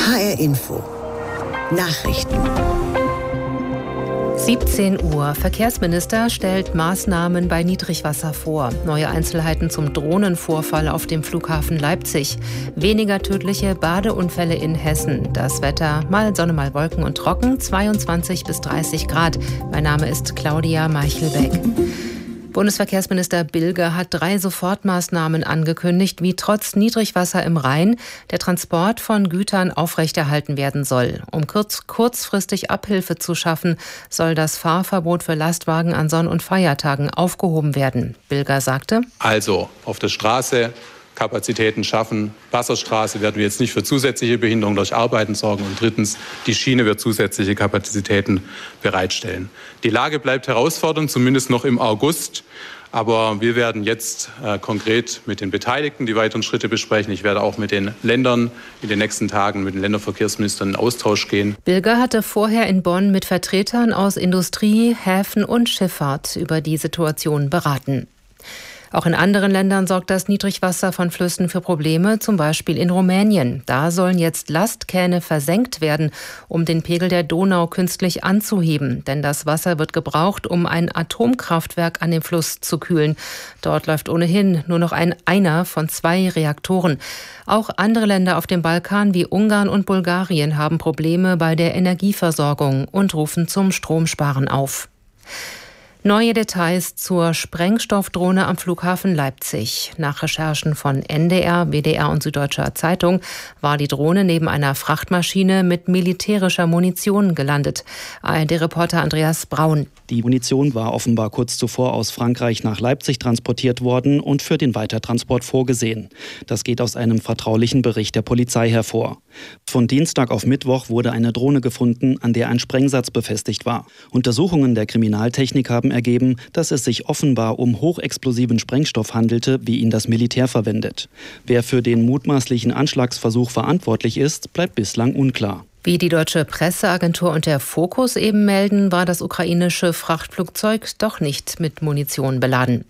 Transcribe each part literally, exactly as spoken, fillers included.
H R Info Nachrichten. siebzehn Uhr. Verkehrsminister stellt Maßnahmen bei Niedrigwasser vor. Neue Einzelheiten zum Drohnenvorfall auf dem Flughafen Leipzig. Weniger tödliche Badeunfälle in Hessen. Das Wetter: mal Sonne, mal Wolken und trocken. zweiundzwanzig bis dreißig Grad. Mein Name ist Claudia Meichelbeck. Bundesverkehrsminister Bilger hat drei Sofortmaßnahmen angekündigt, wie trotz Niedrigwasser im Rhein der Transport von Gütern aufrechterhalten werden soll. Um kurz, kurzfristig Abhilfe zu schaffen, soll das Fahrverbot für Lastwagen an Sonn- und Feiertagen aufgehoben werden. Bilger sagte: Also auf der Straße Kapazitäten schaffen. Wasserstraße werden wir jetzt nicht für zusätzliche Behinderung durch Arbeiten sorgen. Und drittens, die Schiene wird zusätzliche Kapazitäten bereitstellen. Die Lage bleibt herausfordernd, zumindest noch im August. Aber wir werden jetzt äh, konkret mit den Beteiligten die weiteren Schritte besprechen. Ich werde auch mit den Ländern in den nächsten Tagen mit den Länderverkehrsministern in Austausch gehen. Bilger hatte vorher in Bonn mit Vertretern aus Industrie, Häfen und Schifffahrt über die Situation beraten. Auch in anderen Ländern sorgt das Niedrigwasser von Flüssen für Probleme, zum Beispiel in Rumänien. Da sollen jetzt Lastkähne versenkt werden, um den Pegel der Donau künstlich anzuheben. Denn das Wasser wird gebraucht, um ein Atomkraftwerk an dem Fluss zu kühlen. Dort läuft ohnehin nur noch ein einer von zwei Reaktoren. Auch andere Länder auf dem Balkan wie Ungarn und Bulgarien haben Probleme bei der Energieversorgung und rufen zum Stromsparen auf. Neue Details zur Sprengstoffdrohne am Flughafen Leipzig. Nach Recherchen von N D R, W D R und Süddeutscher Zeitung war die Drohne neben einer Frachtmaschine mit militärischer Munition gelandet. A R D-Reporter Andreas Braun. Die Munition war offenbar kurz zuvor aus Frankreich nach Leipzig transportiert worden und für den Weitertransport vorgesehen. Das geht aus einem vertraulichen Bericht der Polizei hervor. Von Dienstag auf Mittwoch wurde eine Drohne gefunden, an der ein Sprengsatz befestigt war. Untersuchungen der Kriminaltechnik haben ergeben, dass es sich offenbar um hochexplosiven Sprengstoff handelte, wie ihn das Militär verwendet. Wer für den mutmaßlichen Anschlagsversuch verantwortlich ist, bleibt bislang unklar. Wie die deutsche Presseagentur und der Fokus eben melden, war das ukrainische Frachtflugzeug doch nicht mit Munition beladen.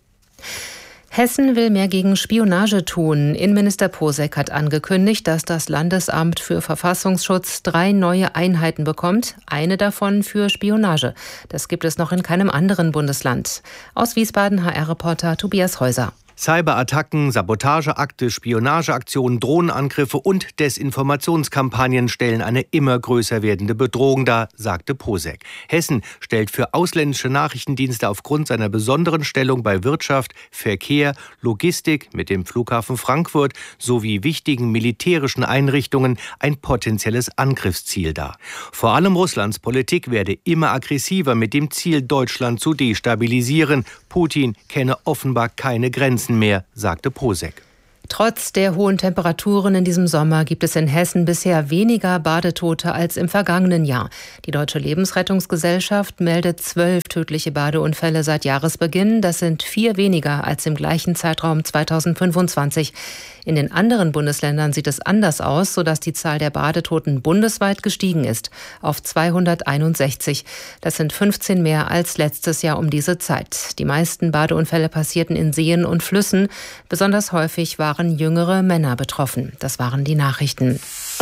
Hessen will mehr gegen Spionage tun. Innenminister Posek hat angekündigt, dass das Landesamt für Verfassungsschutz drei neue Einheiten bekommt. Eine davon für Spionage. Das gibt es noch in keinem anderen Bundesland. Aus Wiesbaden H R-Reporter Tobias Häuser. Cyberattacken, Sabotageakte, Spionageaktionen, Drohnenangriffe und Desinformationskampagnen stellen eine immer größer werdende Bedrohung dar, sagte Posek. Hessen stellt für ausländische Nachrichtendienste aufgrund seiner besonderen Stellung bei Wirtschaft, Verkehr, Logistik mit dem Flughafen Frankfurt sowie wichtigen militärischen Einrichtungen ein potenzielles Angriffsziel dar. Vor allem Russlands Politik werde immer aggressiver mit dem Ziel, Deutschland zu destabilisieren. Putin kenne offenbar keine Grenzen mehr, sagte Posek. Trotz der hohen Temperaturen in diesem Sommer gibt es in Hessen bisher weniger Badetote als im vergangenen Jahr. Die Deutsche Lebensrettungsgesellschaft meldet zwölf tödliche Badeunfälle seit Jahresbeginn. Das sind vier weniger als im gleichen Zeitraum zweitausendfünfundzwanzig. In den anderen Bundesländern sieht es anders aus, sodass die Zahl der Badetoten bundesweit gestiegen ist auf zweihunderteinundsechzig. Das sind fünfzehn mehr als letztes Jahr um diese Zeit. Die meisten Badeunfälle passierten in Seen und Flüssen. Besonders häufig waren jüngere Männer betroffen. Das waren die Nachrichten.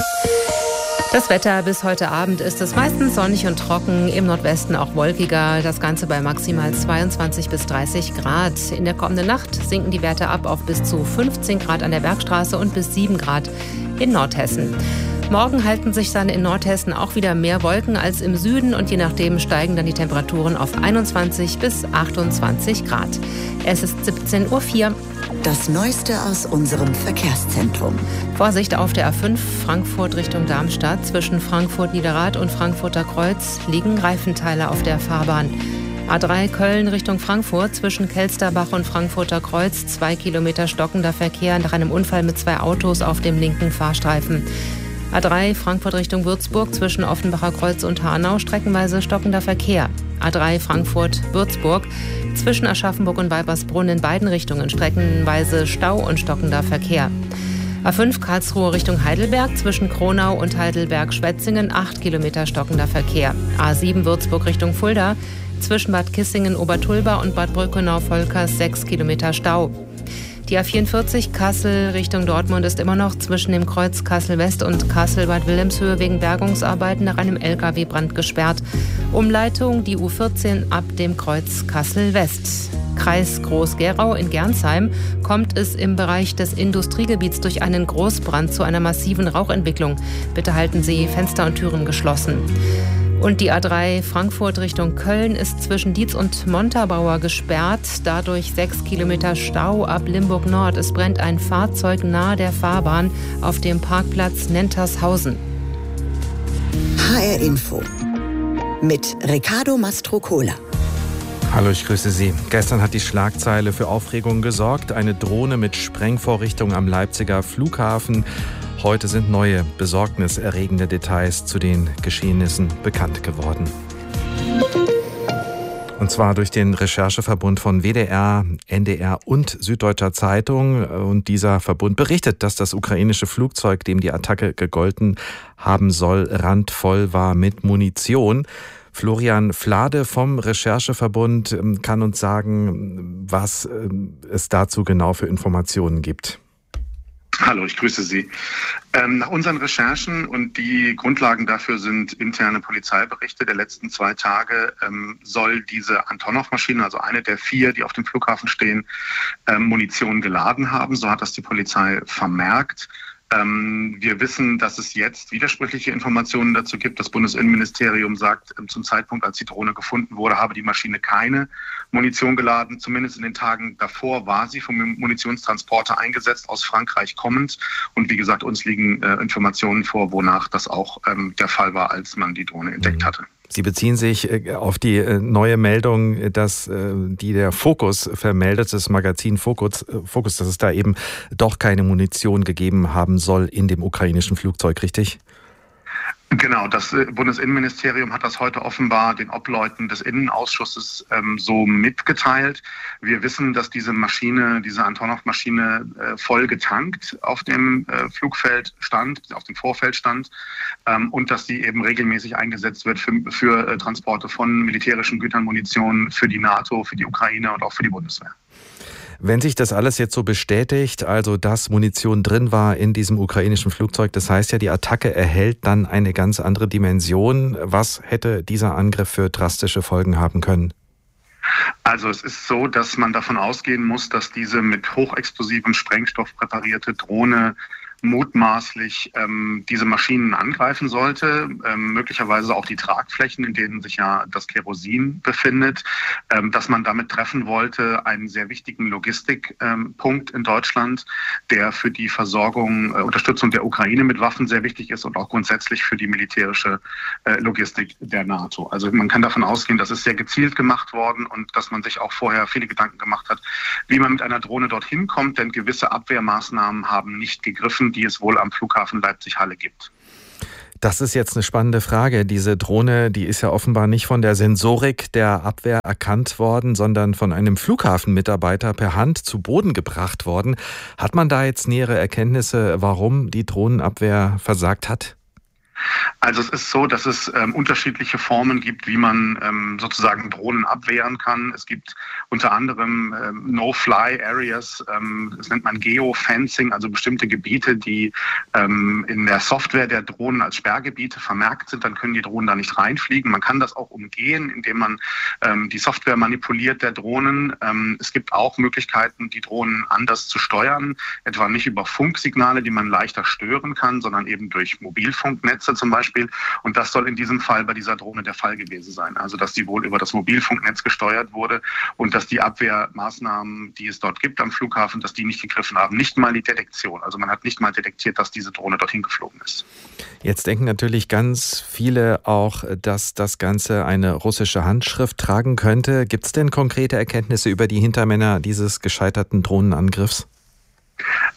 Das Wetter bis heute Abend ist es meistens sonnig und trocken, im Nordwesten auch wolkiger, das Ganze bei maximal zweiundzwanzig bis dreißig Grad. In der kommenden Nacht sinken die Werte ab auf bis zu fünfzehn Grad an der Bergstraße und bis sieben Grad in Nordhessen. Morgen halten sich dann in Nordhessen auch wieder mehr Wolken als im Süden und je nachdem steigen dann die Temperaturen auf einundzwanzig bis achtundzwanzig Grad. Es ist siebzehn Uhr vier. Das Neueste aus unserem Verkehrszentrum. Vorsicht auf der A fünf Frankfurt Richtung Darmstadt. Zwischen Frankfurt-Niederrad und Frankfurter Kreuz liegen Reifenteile auf der Fahrbahn. A drei Köln Richtung Frankfurt zwischen Kelsterbach und Frankfurter Kreuz. Zwei Kilometer stockender Verkehr nach einem Unfall mit zwei Autos auf dem linken Fahrstreifen. A drei Frankfurt Richtung Würzburg zwischen Offenbacher Kreuz und Hanau streckenweise stockender Verkehr. A drei Frankfurt-Würzburg zwischen Aschaffenburg und Weibersbrunn in beiden Richtungen streckenweise Stau und stockender Verkehr. A fünf Karlsruhe Richtung Heidelberg zwischen Kronau und Heidelberg-Schwetzingen acht Kilometer stockender Verkehr. A sieben Würzburg Richtung Fulda zwischen Bad Kissingen, Obertulba und Bad Brückenau-Volkers sechs Kilometer Stau. Die A vierundvierzig Kassel Richtung Dortmund ist immer noch zwischen dem Kreuz Kassel-West und Kassel-Bad Wilhelmshöhe wegen Bergungsarbeiten nach einem L K W-Brand gesperrt. Umleitung die U vierzehn ab dem Kreuz Kassel-West. Kreis Groß-Gerau in Gernsheim kommt es im Bereich des Industriegebiets durch einen Großbrand zu einer massiven Rauchentwicklung. Bitte halten Sie Fenster und Türen geschlossen. Und die A drei Frankfurt Richtung Köln ist zwischen Dietz und Montabaur gesperrt. Dadurch sechs Kilometer Stau ab Limburg Nord. Es brennt ein Fahrzeug nahe der Fahrbahn auf dem Parkplatz Nentershausen. H R Info mit Riccardo Mastrocola. Hallo, ich grüße Sie. Gestern hat die Schlagzeile für Aufregung gesorgt. Eine Drohne mit Sprengvorrichtung am Leipziger Flughafen. Heute sind neue, besorgniserregende Details zu den Geschehnissen bekannt geworden. Und zwar durch den Rechercheverbund von W D R, N D R und Süddeutscher Zeitung. Und dieser Verbund berichtet, dass das ukrainische Flugzeug, dem die Attacke gegolten haben soll, randvoll war mit Munition. Florian Flade vom Rechercheverbund kann uns sagen, was es dazu genau für Informationen gibt. Hallo, ich grüße Sie. Ähm, nach unseren Recherchen, und die Grundlagen dafür sind interne Polizeiberichte der letzten zwei Tage, ähm, soll diese Antonov-Maschine, also eine der vier, die auf dem Flughafen stehen, ähm, Munition geladen haben. So hat das die Polizei vermerkt. Ähm, wir wissen, dass es jetzt widersprüchliche Informationen dazu gibt. Das Bundesinnenministerium sagt, ähm, zum Zeitpunkt, als die Drohne gefunden wurde, habe die Maschine keine Munition geladen. Zumindest in den Tagen davor war sie vom Munitionstransporter eingesetzt, aus Frankreich kommend. Und wie gesagt, uns liegen äh, Informationen vor, wonach das auch ähm, der Fall war, als man die Drohne entdeckt hatte. Sie beziehen sich auf die neue Meldung, dass die der Focus vermeldet, das Magazin Focus, Focus, dass es da eben doch keine Munition gegeben haben soll in dem ukrainischen Flugzeug, richtig? Genau, das Bundesinnenministerium hat das heute offenbar den Obleuten des Innenausschusses ähm, so mitgeteilt. Wir wissen, dass diese Maschine, diese Antonov-Maschine äh, voll getankt auf dem äh, Flugfeld stand, auf dem Vorfeld stand ähm, und dass sie eben regelmäßig eingesetzt wird für, für äh, Transporte von militärischen Gütern, Munition für die NATO, für die Ukraine und auch für die Bundeswehr. Wenn sich das alles jetzt so bestätigt, also dass Munition drin war in diesem ukrainischen Flugzeug, das heißt ja, die Attacke erhält dann eine ganz andere Dimension. Was hätte dieser Angriff für drastische Folgen haben können? Also es ist so, dass man davon ausgehen muss, dass diese mit hochexplosivem Sprengstoff präparierte Drohne mutmaßlich ähm, diese Maschinen angreifen sollte, ähm, möglicherweise auch die Tragflächen, in denen sich ja das Kerosin befindet, ähm, dass man damit treffen wollte, einen sehr wichtigen Logistikpunkt ähm, in Deutschland, der für die Versorgung, äh, Unterstützung der Ukraine mit Waffen sehr wichtig ist und auch grundsätzlich für die militärische äh, Logistik der NATO. Also man kann davon ausgehen, das ist sehr gezielt gemacht worden und dass man sich auch vorher viele Gedanken gemacht hat, wie man mit einer Drohne dorthin kommt, denn gewisse Abwehrmaßnahmen haben nicht gegriffen, die es wohl am Flughafen Leipzig-Halle gibt. Das ist jetzt eine spannende Frage. Diese Drohne, die ist ja offenbar nicht von der Sensorik der Abwehr erkannt worden, sondern von einem Flughafenmitarbeiter per Hand zu Boden gebracht worden. Hat man da jetzt nähere Erkenntnisse, warum die Drohnenabwehr versagt hat? Also es ist so, dass es ähm, unterschiedliche Formen gibt, wie man ähm, sozusagen Drohnen abwehren kann. Es gibt unter anderem ähm, No-Fly-Areas, ähm, das nennt man Geofencing, also bestimmte Gebiete, die ähm, in der Software der Drohnen als Sperrgebiete vermerkt sind. Dann können die Drohnen da nicht reinfliegen. Man kann das auch umgehen, indem man ähm, die Software manipuliert der Drohnen. Ähm, es gibt auch Möglichkeiten, die Drohnen anders zu steuern, etwa nicht über Funksignale, die man leichter stören kann, sondern eben durch Mobilfunknetze zum Beispiel. Und das soll in diesem Fall bei dieser Drohne der Fall gewesen sein. Also dass die wohl über das Mobilfunknetz gesteuert wurde und dass die Abwehrmaßnahmen, die es dort gibt am Flughafen, dass die nicht gegriffen haben. Nicht mal die Detektion. Also man hat nicht mal detektiert, dass diese Drohne dorthin geflogen ist. Jetzt denken natürlich ganz viele auch, dass das Ganze eine russische Handschrift tragen könnte. Gibt es denn konkrete Erkenntnisse über die Hintermänner dieses gescheiterten Drohnenangriffs?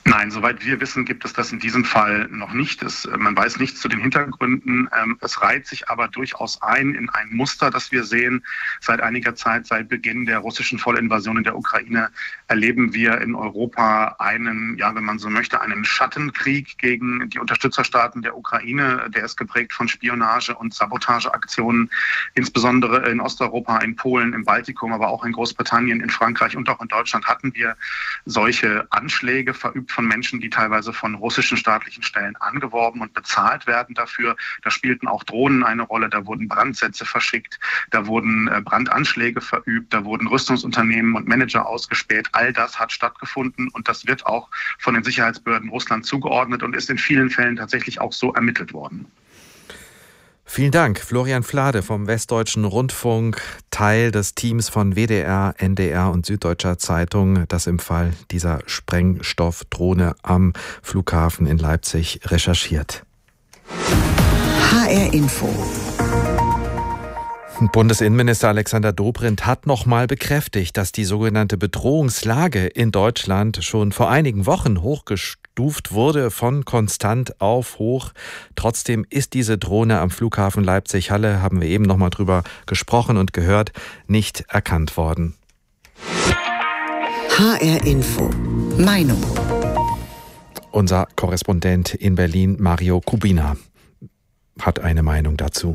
Nein, soweit wir wissen, gibt es das in diesem Fall noch nicht. Es, man weiß nichts zu den Hintergründen. Es reiht sich aber durchaus ein in ein Muster, das wir sehen. Seit einiger Zeit, seit Beginn der russischen Vollinvasion in der Ukraine, erleben wir in Europa einen, ja, wenn man so möchte, einen Schattenkrieg gegen die Unterstützerstaaten der Ukraine. Der ist geprägt von Spionage- und Sabotageaktionen, insbesondere in Osteuropa, in Polen, im Baltikum, aber auch in Großbritannien, in Frankreich und auch in Deutschland hatten wir solche Anschläge verübt von Menschen, die teilweise von russischen staatlichen Stellen angeworben und bezahlt werden dafür. Da spielten auch Drohnen eine Rolle, da wurden Brandsätze verschickt, da wurden Brandanschläge verübt, da wurden Rüstungsunternehmen und Manager ausgespäht. All das hat stattgefunden und das wird auch von den Sicherheitsbehörden Russland zugeordnet und ist in vielen Fällen tatsächlich auch so ermittelt worden. Vielen Dank, Florian Flade vom Westdeutschen Rundfunk, Teil des Teams von W D R, N D R und Süddeutscher Zeitung, das im Fall dieser Sprengstoffdrohne am Flughafen in Leipzig recherchiert. H R Info. Bundesinnenminister Alexander Dobrindt hat noch mal bekräftigt, dass die sogenannte Bedrohungslage in Deutschland schon vor einigen Wochen hochgestuft wurde, von konstant auf hoch. Trotzdem ist diese Drohne am Flughafen Leipzig-Halle, haben wir eben noch mal drüber gesprochen und gehört, nicht erkannt worden. H R Info. Meinung. Unser Korrespondent in Berlin, Mario Kubina, hat eine Meinung dazu.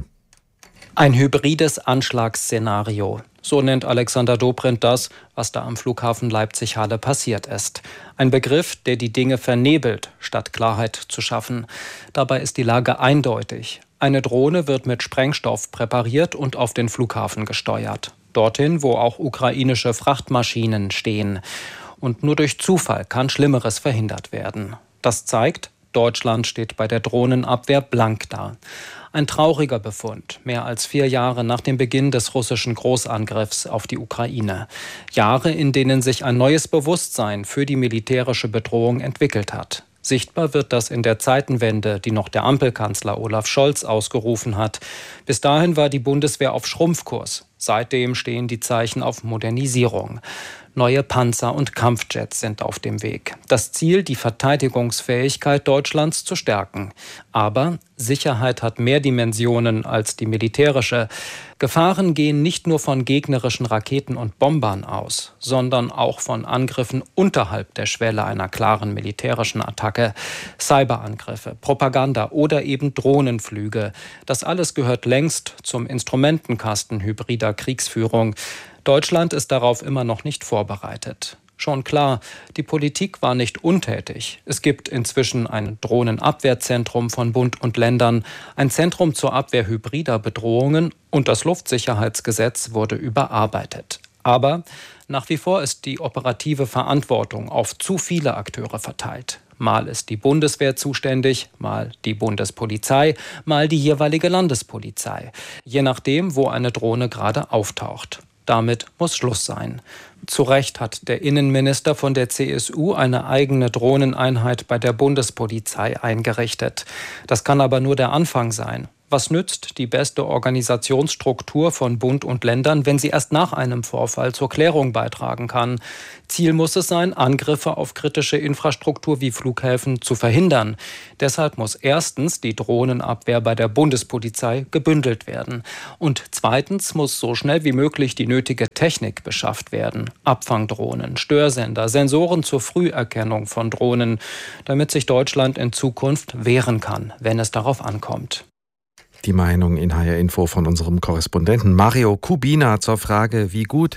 Ein hybrides Anschlagsszenario. So nennt Alexander Dobrindt das, was da am Flughafen Leipzig-Halle passiert ist. Ein Begriff, der die Dinge vernebelt, statt Klarheit zu schaffen. Dabei ist die Lage eindeutig. Eine Drohne wird mit Sprengstoff präpariert und auf den Flughafen gesteuert. Dorthin, wo auch ukrainische Frachtmaschinen stehen. Und nur durch Zufall kann Schlimmeres verhindert werden. Das zeigt, Deutschland steht bei der Drohnenabwehr blank da. Ein trauriger Befund, mehr als vier Jahre nach dem Beginn des russischen Großangriffs auf die Ukraine. Jahre, in denen sich ein neues Bewusstsein für die militärische Bedrohung entwickelt hat. Sichtbar wird das in der Zeitenwende, die noch der Ampelkanzler Olaf Scholz ausgerufen hat. Bis dahin war die Bundeswehr auf Schrumpfkurs. Seitdem stehen die Zeichen auf Modernisierung. Neue Panzer und Kampfjets sind auf dem Weg. Das Ziel, die Verteidigungsfähigkeit Deutschlands zu stärken. Aber Sicherheit hat mehr Dimensionen als die militärische. Gefahren gehen nicht nur von gegnerischen Raketen und Bombern aus, sondern auch von Angriffen unterhalb der Schwelle einer klaren militärischen Attacke. Cyberangriffe, Propaganda oder eben Drohnenflüge. Das alles gehört längst zum Instrumentenkasten hybrider Kriegsführung. Deutschland ist darauf immer noch nicht vorbereitet. Schon klar, die Politik war nicht untätig. Es gibt inzwischen ein Drohnenabwehrzentrum von Bund und Ländern, ein Zentrum zur Abwehr hybrider Bedrohungen und das Luftsicherheitsgesetz wurde überarbeitet. Aber nach wie vor ist die operative Verantwortung auf zu viele Akteure verteilt. Mal ist die Bundeswehr zuständig, mal die Bundespolizei, mal die jeweilige Landespolizei. Je nachdem, wo eine Drohne gerade auftaucht. Damit muss Schluss sein. Zu Recht hat der Innenminister von der C S U eine eigene Drohneneinheit bei der Bundespolizei eingerichtet. Das kann aber nur der Anfang sein. Was nützt die beste Organisationsstruktur von Bund und Ländern, wenn sie erst nach einem Vorfall zur Klärung beitragen kann? Ziel muss es sein, Angriffe auf kritische Infrastruktur wie Flughäfen zu verhindern. Deshalb muss erstens die Drohnenabwehr bei der Bundespolizei gebündelt werden. Und zweitens muss so schnell wie möglich die nötige Technik beschafft werden. Abfangdrohnen, Störsender, Sensoren zur Früherkennung von Drohnen, damit sich Deutschland in Zukunft wehren kann, wenn es darauf ankommt. Die Meinung in H R Info von unserem Korrespondenten Mario Kubina zur Frage, wie gut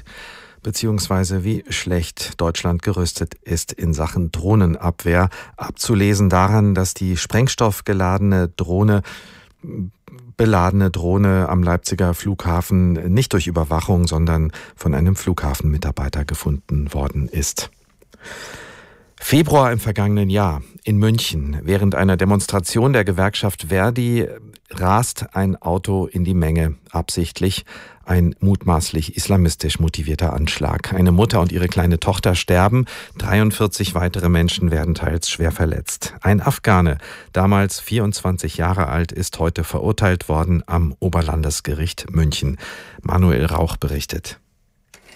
bzw. wie schlecht Deutschland gerüstet ist in Sachen Drohnenabwehr. Abzulesen daran, dass die sprengstoffgeladene Drohne, beladene Drohne am Leipziger Flughafen nicht durch Überwachung, sondern von einem Flughafenmitarbeiter gefunden worden ist. Februar im vergangenen Jahr in München. Während einer Demonstration der Gewerkschaft Verdi rast ein Auto in die Menge, absichtlich ein mutmaßlich islamistisch motivierter Anschlag. Eine Mutter und ihre kleine Tochter sterben, dreiundvierzig weitere Menschen werden teils schwer verletzt. Ein Afghane, damals vierundzwanzig Jahre alt, ist heute verurteilt worden am Oberlandesgericht München. Manuel Rauch berichtet.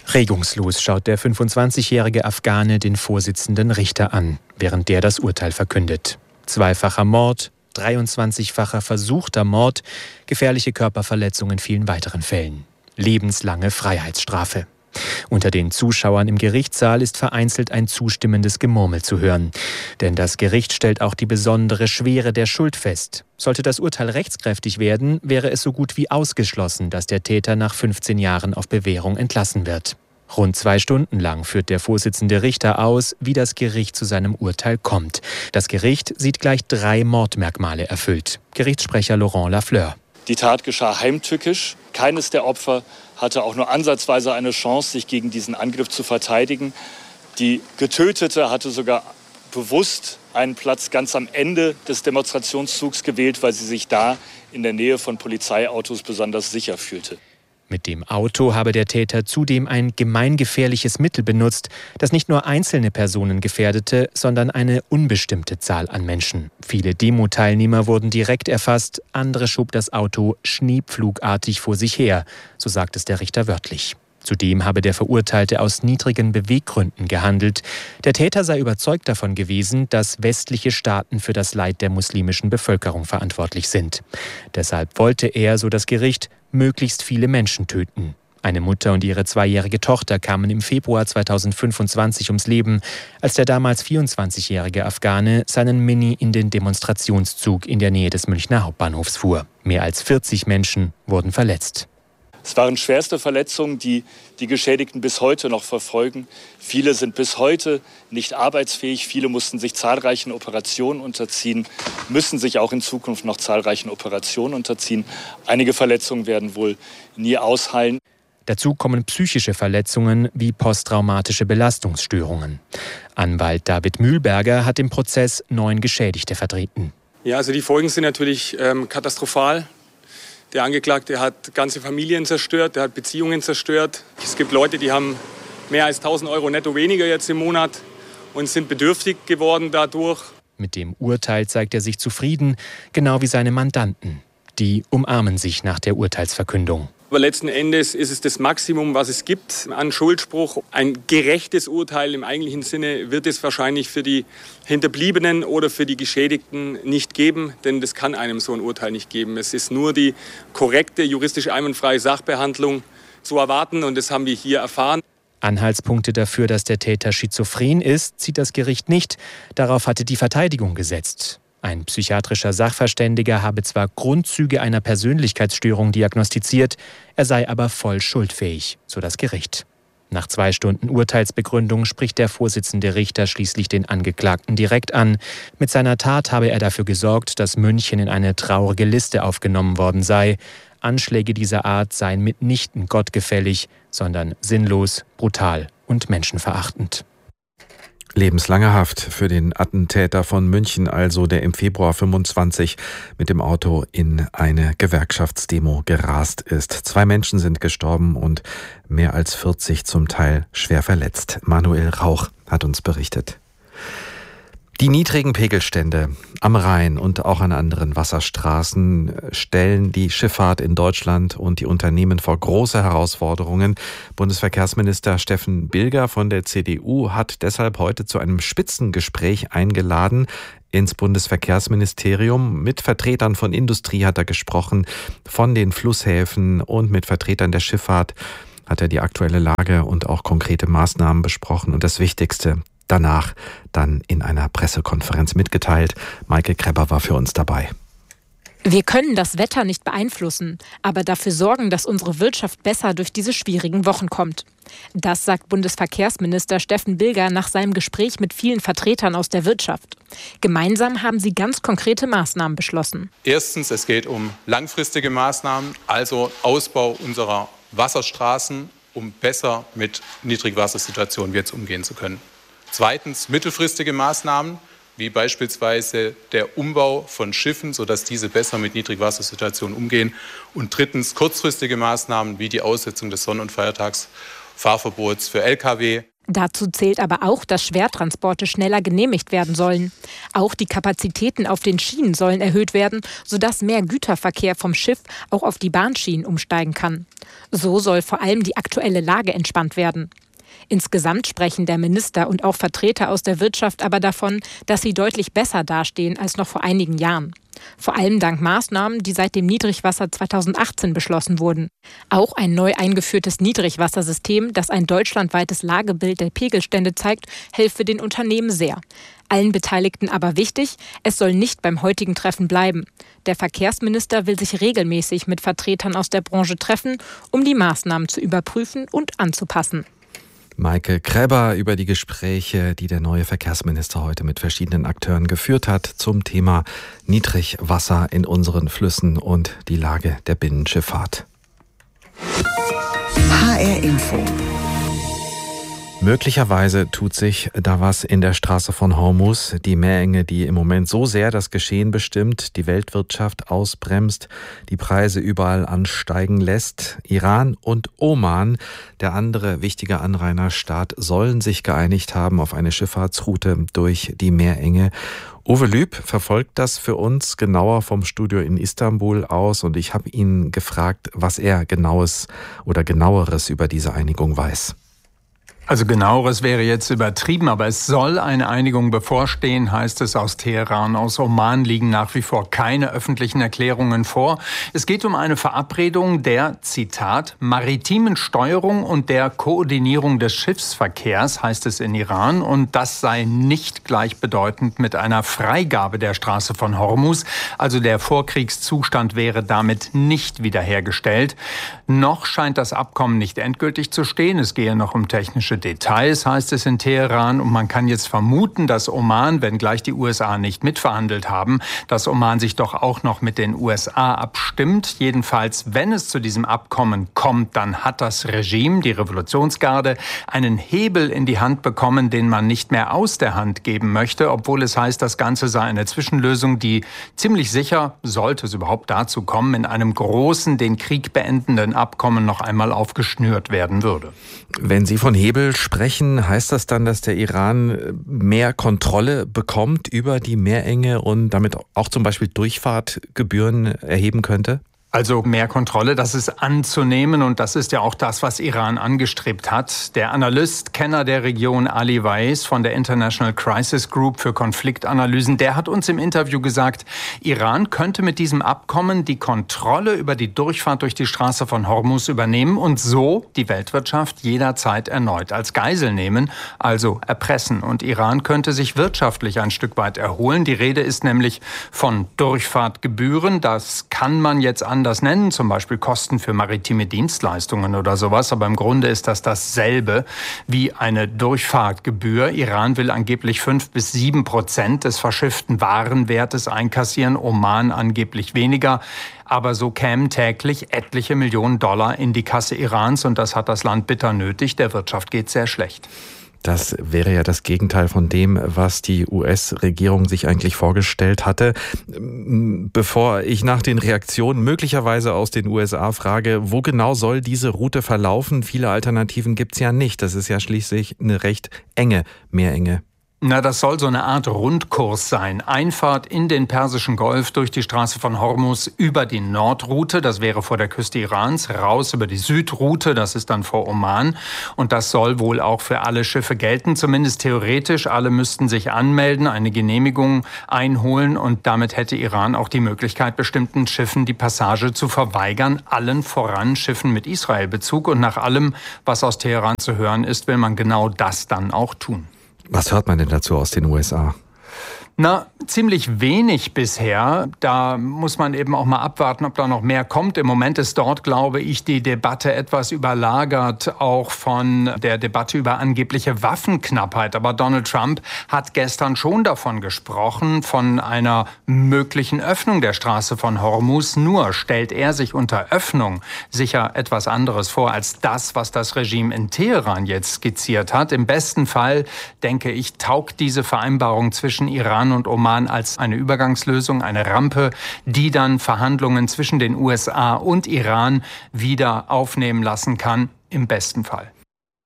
Regungslos schaut der fünfundzwanzigjährige Afghane den Vorsitzenden Richter an, während der das Urteil verkündet. Zweifacher Mord, dreiundzwanzigfacher versuchter Mord, gefährliche Körperverletzung in vielen weiteren Fällen. Lebenslange Freiheitsstrafe. Unter den Zuschauern im Gerichtssaal ist vereinzelt ein zustimmendes Gemurmel zu hören. Denn das Gericht stellt auch die besondere Schwere der Schuld fest. Sollte das Urteil rechtskräftig werden, wäre es so gut wie ausgeschlossen, dass der Täter nach fünfzehn Jahren auf Bewährung entlassen wird. Rund zwei Stunden lang führt der Vorsitzende Richter aus, wie das Gericht zu seinem Urteil kommt. Das Gericht sieht gleich drei Mordmerkmale erfüllt. Gerichtssprecher Laurent Lafleur. Die Tat geschah heimtückisch. Keines der Opfer hatte auch nur ansatzweise eine Chance, sich gegen diesen Angriff zu verteidigen. Die Getötete hatte sogar bewusst einen Platz ganz am Ende des Demonstrationszugs gewählt, weil sie sich da in der Nähe von Polizeiautos besonders sicher fühlte. Mit dem Auto habe der Täter zudem ein gemeingefährliches Mittel benutzt, das nicht nur einzelne Personen gefährdete, sondern eine unbestimmte Zahl an Menschen. Viele Demo-Teilnehmer wurden direkt erfasst, andere schob das Auto schneepflugartig vor sich her, so sagt es der Richter wörtlich. Zudem habe der Verurteilte aus niedrigen Beweggründen gehandelt. Der Täter sei überzeugt davon gewesen, dass westliche Staaten für das Leid der muslimischen Bevölkerung verantwortlich sind. Deshalb wollte er, so das Gericht, möglichst viele Menschen töten. Eine Mutter und ihre zweijährige Tochter kamen im Februar zweitausendfünfundzwanzig ums Leben, als der damals vierundzwanzigjährige Afghane seinen Mini in den Demonstrationszug in der Nähe des Münchner Hauptbahnhofs fuhr. Mehr als vierzig Menschen wurden verletzt. Es waren schwerste Verletzungen, die die Geschädigten bis heute noch verfolgen. Viele sind bis heute nicht arbeitsfähig. Viele mussten sich zahlreichen Operationen unterziehen, müssen sich auch in Zukunft noch zahlreichen Operationen unterziehen. Einige Verletzungen werden wohl nie ausheilen. Dazu kommen psychische Verletzungen wie posttraumatische Belastungsstörungen. Anwalt David Mühlberger hat im Prozess neun Geschädigte vertreten. Ja, also die Folgen sind natürlich ähm, katastrophal. Der Angeklagte hat ganze Familien zerstört, der hat Beziehungen zerstört. Es gibt Leute, die haben mehr als tausend Euro netto weniger jetzt im Monat und sind bedürftig geworden dadurch. Mit dem Urteil zeigt er sich zufrieden, genau wie seine Mandanten. Die umarmen sich nach der Urteilsverkündung. Aber letzten Endes ist es das Maximum, was es gibt an Schuldspruch. Ein gerechtes Urteil im eigentlichen Sinne wird es wahrscheinlich für die Hinterbliebenen oder für die Geschädigten nicht geben, denn das kann einem so ein Urteil nicht geben. Es ist nur die korrekte, juristisch einwandfreie Sachbehandlung zu erwarten und das haben wir hier erfahren. Anhaltspunkte dafür, dass der Täter schizophren ist, zieht das Gericht nicht. Darauf hatte die Verteidigung gesetzt. Ein psychiatrischer Sachverständiger habe zwar Grundzüge einer Persönlichkeitsstörung diagnostiziert, er sei aber voll schuldfähig, so das Gericht. Nach zwei Stunden Urteilsbegründung spricht der Vorsitzende Richter schließlich den Angeklagten direkt an. Mit seiner Tat habe er dafür gesorgt, dass München in eine traurige Liste aufgenommen worden sei. Anschläge dieser Art seien mitnichten gottgefällig, sondern sinnlos, brutal und menschenverachtend. Lebenslange Haft für den Attentäter von München, also der im Februar fünfundzwanzig mit dem Auto in eine Gewerkschaftsdemo gerast ist. Zwei Menschen sind gestorben und mehr als vierzig zum Teil schwer verletzt. Manuel Rauch hat uns berichtet. Die niedrigen Pegelstände am Rhein und auch an anderen Wasserstraßen stellen die Schifffahrt in Deutschland und die Unternehmen vor große Herausforderungen. Bundesverkehrsminister Steffen Bilger von der C D U hat deshalb heute zu einem Spitzengespräch eingeladen ins Bundesverkehrsministerium. Mit Vertretern von Industrie hat er gesprochen, von den Flusshäfen und mit Vertretern der Schifffahrt hat er die aktuelle Lage und auch konkrete Maßnahmen besprochen und das Wichtigste danach dann in einer Pressekonferenz mitgeteilt. Maike Krebber war für uns dabei. Wir können das Wetter nicht beeinflussen, aber dafür sorgen, dass unsere Wirtschaft besser durch diese schwierigen Wochen kommt. Das sagt Bundesverkehrsminister Steffen Bilger nach seinem Gespräch mit vielen Vertretern aus der Wirtschaft. Gemeinsam haben sie ganz konkrete Maßnahmen beschlossen. Erstens, es geht um langfristige Maßnahmen, also Ausbau unserer Wasserstraßen, um besser mit Niedrigwassersituationen jetzt umgehen zu können. Zweitens mittelfristige Maßnahmen, wie beispielsweise der Umbau von Schiffen, sodass diese besser mit Niedrigwassersituationen umgehen. Und drittens kurzfristige Maßnahmen wie die Aussetzung des Sonn- und Feiertagsfahrverbots für L K W. Dazu zählt aber auch, dass Schwertransporte schneller genehmigt werden sollen. Auch die Kapazitäten auf den Schienen sollen erhöht werden, sodass mehr Güterverkehr vom Schiff auch auf die Bahnschienen umsteigen kann. So soll vor allem die aktuelle Lage entspannt werden. Insgesamt sprechen der Minister und auch Vertreter aus der Wirtschaft aber davon, dass sie deutlich besser dastehen als noch vor einigen Jahren. Vor allem dank Maßnahmen, die seit dem Niedrigwasser zweitausendachtzehn beschlossen wurden. Auch ein neu eingeführtes Niedrigwassersystem, das ein deutschlandweites Lagebild der Pegelstände zeigt, helfe den Unternehmen sehr. Allen Beteiligten aber wichtig, es soll nicht beim heutigen Treffen bleiben. Der Verkehrsminister will sich regelmäßig mit Vertretern aus der Branche treffen, um die Maßnahmen zu überprüfen und anzupassen. Maike Kräber über die Gespräche, die der neue Verkehrsminister heute mit verschiedenen Akteuren geführt hat zum Thema Niedrigwasser in unseren Flüssen und die Lage der Binnenschifffahrt. H R Info. Möglicherweise tut sich da was in der Straße von Hormuz. Die Meerenge, die im Moment so sehr das Geschehen bestimmt, die Weltwirtschaft ausbremst, die Preise überall ansteigen lässt. Iran und Oman, der andere wichtige Anrainerstaat, sollen sich geeinigt haben auf eine Schifffahrtsroute durch die Meerenge. Uwe Lüb verfolgt das für uns genauer vom Studio in Istanbul aus und ich habe ihn gefragt, was er Genaues oder Genaueres über diese Einigung weiß. Also genaueres wäre jetzt übertrieben, aber es soll eine Einigung bevorstehen, heißt es aus Teheran. Aus Oman liegen nach wie vor keine öffentlichen Erklärungen vor. Es geht um eine Verabredung der, Zitat, maritimen Steuerung und der Koordinierung des Schiffsverkehrs, heißt es in Iran. Und das sei nicht gleichbedeutend mit einer Freigabe der Straße von Hormuz. Also der Vorkriegszustand wäre damit nicht wiederhergestellt. Noch scheint das Abkommen nicht endgültig zu stehen. Es gehe noch um technische Details, heißt es in Teheran. Und man kann jetzt vermuten, dass Oman, wenngleich die U S A nicht mitverhandelt haben, dass Oman sich doch auch noch mit den U S A abstimmt. Jedenfalls, wenn es zu diesem Abkommen kommt, dann hat das Regime, die Revolutionsgarde, einen Hebel in die Hand bekommen, den man nicht mehr aus der Hand geben möchte, obwohl es heißt, das Ganze sei eine Zwischenlösung, die ziemlich sicher, sollte es überhaupt dazu kommen, in einem großen, den Krieg beendenden Abkommen noch einmal aufgeschnürt werden würde. Wenn Sie von Hebel sprechen, heißt das dann, dass der Iran mehr Kontrolle bekommt über die Meerenge und damit auch zum Beispiel Durchfahrtgebühren erheben könnte? Also mehr Kontrolle, das ist anzunehmen und das ist ja auch das, was Iran angestrebt hat. Der Analyst, Kenner der Region Ali Weiss von der International Crisis Group für Konfliktanalysen, der hat uns im Interview gesagt, Iran könnte mit diesem Abkommen die Kontrolle über die Durchfahrt durch die Straße von Hormuz übernehmen und so die Weltwirtschaft jederzeit erneut als Geisel nehmen, also erpressen. Und Iran könnte sich wirtschaftlich ein Stück weit erholen. Die Rede ist nämlich von Durchfahrtgebühren. Das kann man jetzt an das nennen, zum Beispiel Kosten für maritime Dienstleistungen oder sowas. Aber im Grunde ist das dasselbe wie eine Durchfahrtgebühr. Iran will angeblich fünf bis sieben Prozent des verschifften Warenwertes einkassieren, Oman angeblich weniger. Aber so kämen täglich etliche Millionen Dollar in die Kasse Irans und das hat das Land bitter nötig. Der Wirtschaft geht sehr schlecht. Das wäre ja das Gegenteil von dem, was die U S-Regierung sich eigentlich vorgestellt hatte. Bevor ich nach den Reaktionen möglicherweise aus den U S A frage, wo genau soll diese Route verlaufen? Viele Alternativen gibt es ja nicht. Das ist ja schließlich eine recht enge Meerenge. Na, das soll so eine Art Rundkurs sein. Einfahrt in den Persischen Golf durch die Straße von Hormuz über die Nordroute, das wäre vor der Küste Irans, raus über die Südroute, das ist dann vor Oman. Und das soll wohl auch für alle Schiffe gelten, zumindest theoretisch. Alle müssten sich anmelden, eine Genehmigung einholen und damit hätte Iran auch die Möglichkeit, bestimmten Schiffen die Passage zu verweigern, allen voran Schiffen mit Israel-Bezug. Und nach allem, was aus Teheran zu hören ist, will man genau das dann auch tun. Was hört man denn dazu aus den U S A? Na, ziemlich wenig bisher. Da muss man eben auch mal abwarten, ob da noch mehr kommt. Im Moment ist dort, glaube ich, die Debatte etwas überlagert, auch von der Debatte über angebliche Waffenknappheit. Aber Donald Trump hat gestern schon davon gesprochen, von einer möglichen Öffnung der Straße von Hormuz. Nur stellt er sich unter Öffnung sicher etwas anderes vor als das, was das Regime in Teheran jetzt skizziert hat. Im besten Fall, denke ich, taugt diese Vereinbarung zwischen Iran und Oman als eine Übergangslösung, eine Rampe, die dann Verhandlungen zwischen den U S A und Iran wieder aufnehmen lassen kann, im besten Fall.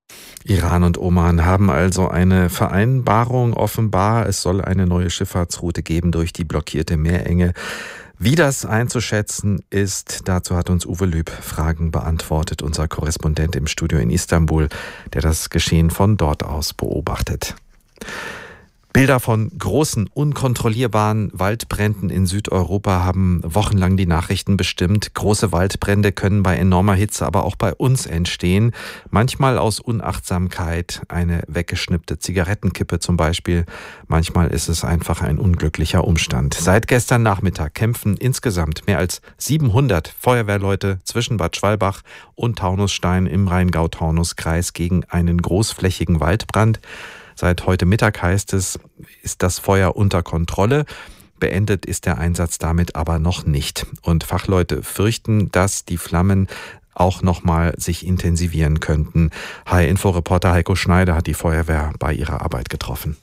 Iran und Oman haben also eine Vereinbarung offenbar. Es soll eine neue Schifffahrtsroute geben durch die blockierte Meerenge. Wie das einzuschätzen ist, dazu hat uns Uwe Lüb Fragen beantwortet, unser Korrespondent im Studio in Istanbul, der das Geschehen von dort aus beobachtet. Bilder von großen, unkontrollierbaren Waldbränden in Südeuropa haben wochenlang die Nachrichten bestimmt. Große Waldbrände können bei enormer Hitze aber auch bei uns entstehen. Manchmal aus Unachtsamkeit, eine weggeschnippte Zigarettenkippe zum Beispiel. Manchmal ist es einfach ein unglücklicher Umstand. Seit gestern Nachmittag kämpfen insgesamt mehr als siebenhundert Feuerwehrleute zwischen Bad Schwalbach und Taunusstein im Rheingau-Taunus-Kreis gegen einen großflächigen Waldbrand. Seit heute Mittag heißt es, ist das Feuer unter Kontrolle. Beendet ist der Einsatz damit aber noch nicht. Und Fachleute fürchten, dass die Flammen auch nochmal sich intensivieren könnten. H R-Info-Reporter Heiko Schneider hat die Feuerwehr bei ihrer Arbeit getroffen.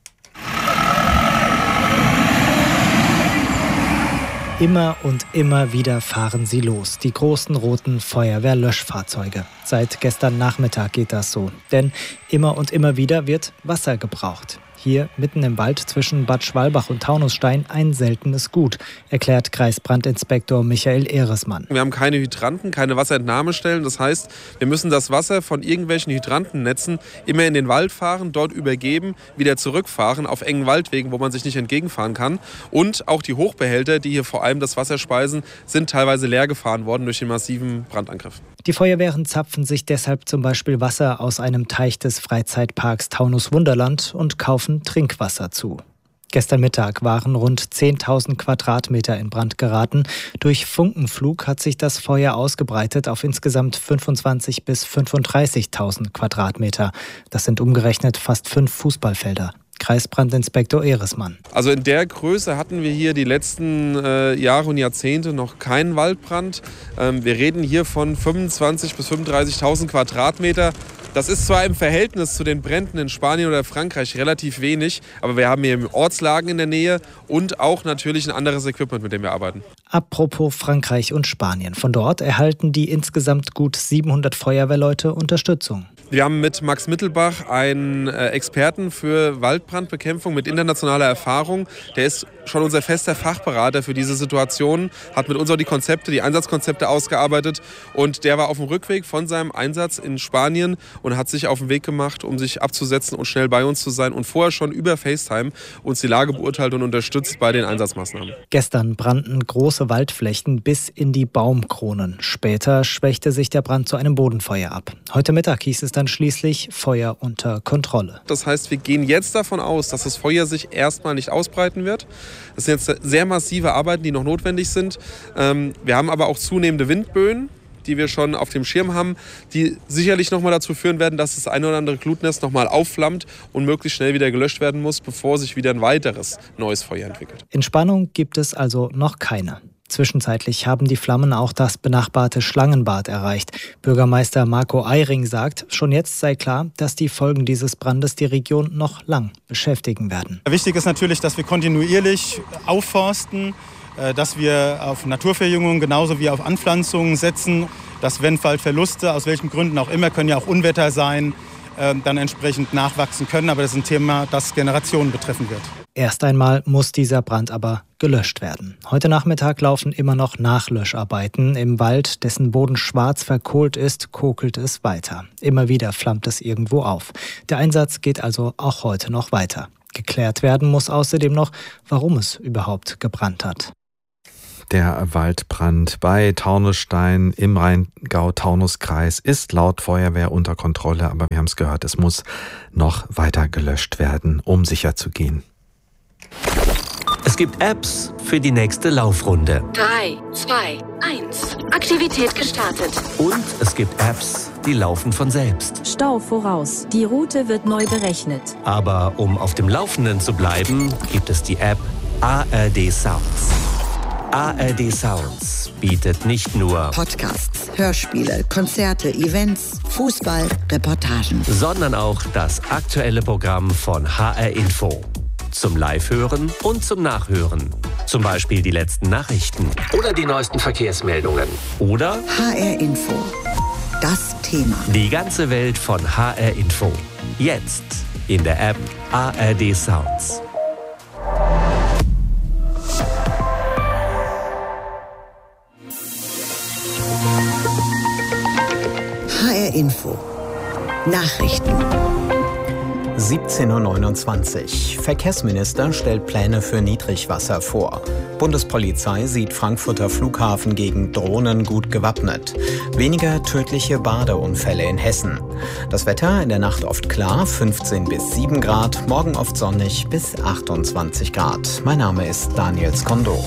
Immer und immer wieder fahren sie los, die großen roten Feuerwehrlöschfahrzeuge. Seit gestern Nachmittag geht das so, denn immer und immer wieder wird Wasser gebraucht. Hier mitten im Wald zwischen Bad Schwalbach und Taunusstein ein seltenes Gut, erklärt Kreisbrandinspektor Michael Ehresmann. Wir haben keine Hydranten, keine Wasserentnahmestellen. Das heißt, wir müssen das Wasser von irgendwelchen Hydrantennetzen immer in den Wald fahren, dort übergeben, wieder zurückfahren auf engen Waldwegen, wo man sich nicht entgegenfahren kann. Und auch die Hochbehälter, die hier vor allem das Wasser speisen, sind teilweise leer gefahren worden durch den massiven Brandangriff. Die Feuerwehren zapfen sich deshalb zum Beispiel Wasser aus einem Teich des Freizeitparks Taunus Wunderland und kaufen Trinkwasser zu. Gestern Mittag waren rund zehntausend Quadratmeter in Brand geraten. Durch Funkenflug hat sich das Feuer ausgebreitet auf insgesamt fünfundzwanzigtausend bis fünfunddreißigtausend Quadratmeter. Das sind umgerechnet fast fünf Fußballfelder. Kreisbrandinspektor Ehresmann. Also in der Größe hatten wir hier die letzten äh, Jahre und Jahrzehnte noch keinen Waldbrand. Ähm, wir reden hier von fünfundzwanzigtausend bis fünfunddreißigtausend Quadratmeter. Das ist zwar im Verhältnis zu den Bränden in Spanien oder Frankreich relativ wenig, aber wir haben hier Ortslagen in der Nähe und auch natürlich ein anderes Equipment, mit dem wir arbeiten. Apropos Frankreich und Spanien. Von dort erhalten die insgesamt gut siebenhundert Feuerwehrleute Unterstützung. Wir haben mit Max Mittelbach einen Experten für Waldbrandbekämpfung mit internationaler Erfahrung. Der ist schon unser fester Fachberater für diese Situation, hat mit uns auch die Konzepte, die Einsatzkonzepte ausgearbeitet. Und der war auf dem Rückweg von seinem Einsatz in Spanien und hat sich auf den Weg gemacht, um sich abzusetzen und schnell bei uns zu sein und vorher schon über FaceTime uns die Lage beurteilt und unterstützt bei den Einsatzmaßnahmen. Gestern brannten große Waldflächen bis in die Baumkronen. Später schwächte sich der Brand zu einem Bodenfeuer ab. Heute Mittag hieß es dann schließlich Feuer unter Kontrolle. Das heißt, wir gehen jetzt davon aus, dass das Feuer sich erstmal nicht ausbreiten wird. Das sind jetzt sehr massive Arbeiten, die noch notwendig sind. Wir haben aber auch zunehmende Windböen, die wir schon auf dem Schirm haben, die sicherlich noch mal dazu führen werden, dass das eine oder andere Glutnest noch mal aufflammt und möglichst schnell wieder gelöscht werden muss, bevor sich wieder ein weiteres neues Feuer entwickelt. Entspannung gibt es also noch keine. Zwischenzeitlich haben die Flammen auch das benachbarte Schlangenbad erreicht. Bürgermeister Marco Eiring sagt, schon jetzt sei klar, dass die Folgen dieses Brandes die Region noch lang beschäftigen werden. Wichtig ist natürlich, dass wir kontinuierlich aufforsten, dass wir auf Naturverjüngung genauso wie auf Anpflanzungen setzen, dass wenn Waldverluste, aus welchen Gründen auch immer, können ja auch Unwetter sein, dann entsprechend nachwachsen können. Aber das ist ein Thema, das Generationen betreffen wird. Erst einmal muss dieser Brand aber gelöscht werden. Heute Nachmittag laufen immer noch Nachlöscharbeiten. Im Wald, dessen Boden schwarz verkohlt ist, kokelt es weiter. Immer wieder flammt es irgendwo auf. Der Einsatz geht also auch heute noch weiter. Geklärt werden muss außerdem noch, warum es überhaupt gebrannt hat. Der Waldbrand bei Taunusstein im Rheingau-Taunus-Kreis ist laut Feuerwehr unter Kontrolle, aber wir haben es gehört, es muss noch weiter gelöscht werden, um sicher zu gehen. Es gibt Apps für die nächste Laufrunde. drei, zwei, eins. Aktivität gestartet. Und es gibt Apps, die laufen von selbst. Stau voraus. Die Route wird neu berechnet. Aber um auf dem Laufenden zu bleiben, gibt es die App A R D Sounds. A R D Sounds bietet nicht nur Podcasts, Hörspiele, Konzerte, Events, Fußball, Reportagen, sondern auch das aktuelle Programm von H R Info. Zum Live-Hören und zum Nachhören. Zum Beispiel die letzten Nachrichten oder die neuesten Verkehrsmeldungen. Oder H R Info. das Thema. Die ganze Welt von H R Info. Jetzt in der App A R D Sounds. H R Info. Nachrichten. siebzehn Uhr neunundzwanzig. Verkehrsminister stellt Pläne für Niedrigwasser vor. Bundespolizei sieht Frankfurter Flughafen gegen Drohnen gut gewappnet. Weniger tödliche Badeunfälle in Hessen. Das Wetter in der Nacht oft klar, fünfzehn bis sieben Grad. Morgen oft sonnig bis achtundzwanzig Grad. Mein Name ist Daniel Skondo.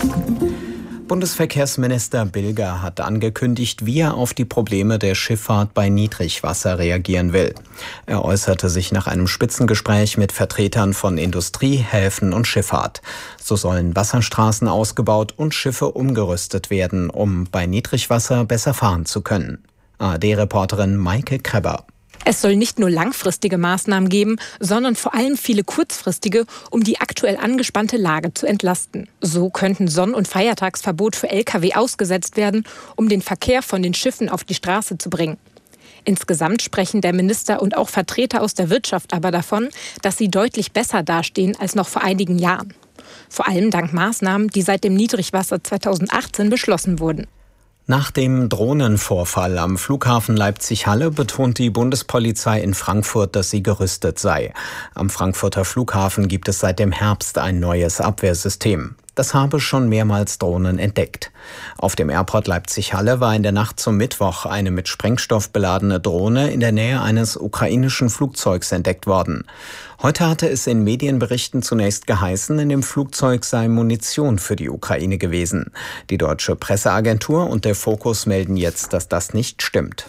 Bundesverkehrsminister Bilger hat angekündigt, wie er auf die Probleme der Schifffahrt bei Niedrigwasser reagieren will. Er äußerte sich nach einem Spitzengespräch mit Vertretern von Industrie, Häfen und Schifffahrt. So sollen Wasserstraßen ausgebaut und Schiffe umgerüstet werden, um bei Niedrigwasser besser fahren zu können. A R D-Reporterin Maike Kreber. Es soll nicht nur langfristige Maßnahmen geben, sondern vor allem viele kurzfristige, um die aktuell angespannte Lage zu entlasten. So könnten Sonn- und Feiertagsverbot für L K W ausgesetzt werden, um den Verkehr von den Schiffen auf die Straße zu bringen. Insgesamt sprechen der Minister und auch Vertreter aus der Wirtschaft aber davon, dass sie deutlich besser dastehen als noch vor einigen Jahren. Vor allem dank Maßnahmen, die seit dem Niedrigwasser zweitausendachtzehn beschlossen wurden. Nach dem Drohnenvorfall am Flughafen Leipzig-Halle betont die Bundespolizei in Frankfurt, dass sie gerüstet sei. Am Frankfurter Flughafen gibt es seit dem Herbst ein neues Abwehrsystem. Das habe schon mehrmals Drohnen entdeckt. Auf dem Airport Leipzig-Halle war in der Nacht zum Mittwoch eine mit Sprengstoff beladene Drohne in der Nähe eines ukrainischen Flugzeugs entdeckt worden. Heute hatte es in Medienberichten zunächst geheißen, in dem Flugzeug sei Munition für die Ukraine gewesen. Die deutsche Presseagentur und der Fokus melden jetzt, dass das nicht stimmt.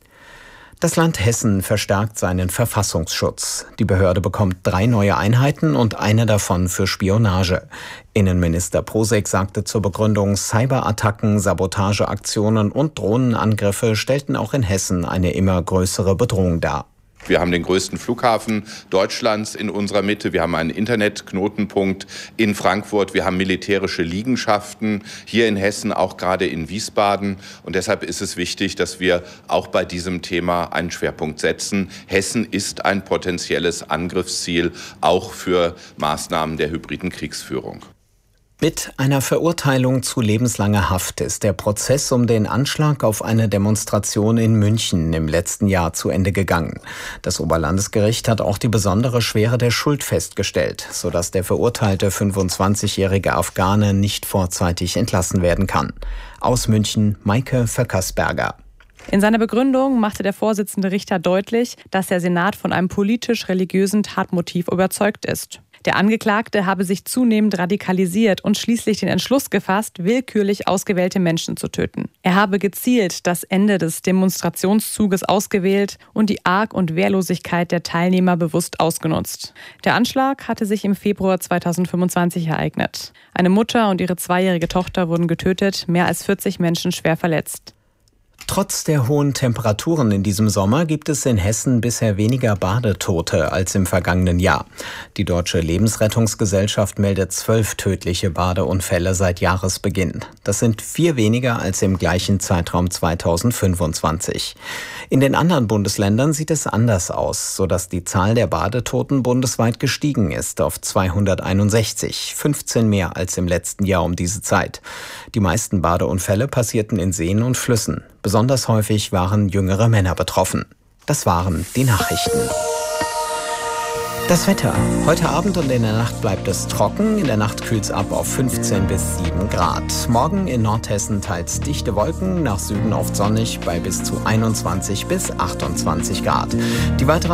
Das Land Hessen verstärkt seinen Verfassungsschutz. Die Behörde bekommt drei neue Einheiten und eine davon für Spionage. Innenminister Posek sagte zur Begründung, Cyberattacken, Sabotageaktionen und Drohnenangriffe stellten auch in Hessen eine immer größere Bedrohung dar. Wir haben den größten Flughafen Deutschlands in unserer Mitte. Wir haben einen Internetknotenpunkt in Frankfurt. Wir haben militärische Liegenschaften hier in Hessen, auch gerade in Wiesbaden. Und deshalb ist es wichtig, dass wir auch bei diesem Thema einen Schwerpunkt setzen. Hessen ist ein potenzielles Angriffsziel, auch für Maßnahmen der hybriden Kriegsführung. Mit einer Verurteilung zu lebenslanger Haft ist der Prozess um den Anschlag auf eine Demonstration in München im letzten Jahr zu Ende gegangen. Das Oberlandesgericht hat auch die besondere Schwere der Schuld festgestellt, sodass der verurteilte fünfundzwanzigjährige Afghane nicht vorzeitig entlassen werden kann. Aus München, Maike Verkersberger. In seiner Begründung machte der Vorsitzende Richter deutlich, dass der Senat von einem politisch-religiösen Tatmotiv überzeugt ist. Der Angeklagte habe sich zunehmend radikalisiert und schließlich den Entschluss gefasst, willkürlich ausgewählte Menschen zu töten. Er habe gezielt das Ende des Demonstrationszuges ausgewählt und die Arg- und Wehrlosigkeit der Teilnehmer bewusst ausgenutzt. Der Anschlag hatte sich im Februar zweitausendfünfundzwanzig ereignet. Eine Mutter und ihre zweijährige Tochter wurden getötet, mehr als vierzig Menschen schwer verletzt. Trotz der hohen Temperaturen in diesem Sommer gibt es in Hessen bisher weniger Badetote als im vergangenen Jahr. Die Deutsche Lebensrettungsgesellschaft meldet zwölf tödliche Badeunfälle seit Jahresbeginn. Das sind vier weniger als im gleichen Zeitraum zweitausendfünfundzwanzig. In den anderen Bundesländern sieht es anders aus, sodass die Zahl der Badetoten bundesweit gestiegen ist auf zweihunderteinundsechzig, fünfzehn mehr als im letzten Jahr um diese Zeit. Die meisten Badeunfälle passierten in Seen und Flüssen. Besonders häufig waren jüngere Männer betroffen. Das waren die Nachrichten. Das Wetter. Heute Abend und in der Nacht bleibt es trocken. In der Nacht kühlt es ab auf fünfzehn bis sieben Grad. Morgen in Nordhessen teils dichte Wolken, nach Süden oft sonnig bei bis zu einundzwanzig bis achtundzwanzig Grad. Die weiteren